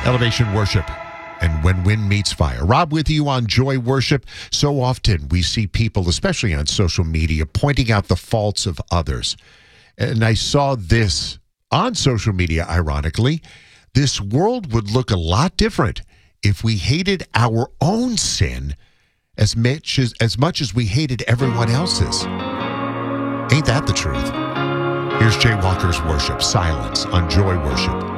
Elevation Worship and When Wind Meets Fire. Rob with you on Joy Worship. So often we see people, especially on social media, pointing out the faults of others. And I saw this on social media, ironically. This world would look a lot different if we hated our own sin as much as we hated everyone else's. Ain't that the truth? Here's Jay Walker's Worship, Silence on Joy Worship.